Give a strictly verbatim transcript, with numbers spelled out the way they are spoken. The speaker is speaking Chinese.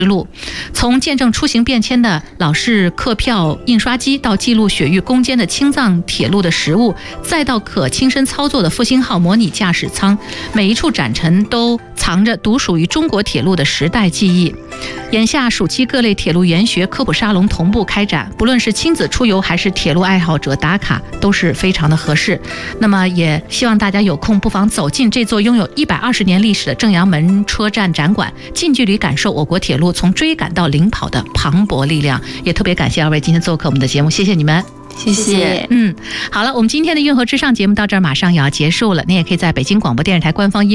路，从见证出行变迁的老式客票印刷机，到记录雪域攻坚的青藏铁路的实物，再到可亲身操作的复兴号模拟驾驶舱，每一处展陈都藏着独属于中国铁路的时代记忆。眼下暑期各类铁路研学科普沙龙同步开展，不论是亲子出游还是铁路爱好者打卡，都是非常的合适。那么也希望大家有空不妨走进这座拥有一百二十年历史的正阳门车站展馆，近距离感受我国铁路从追赶到领跑的磅礴力量。也特别感谢二位今天做客我们的节目，谢谢你们。 谢谢。 嗯，好了，我们今天的运河之上节目到这儿马上也要结束了，您也可以在北京广播电视台官方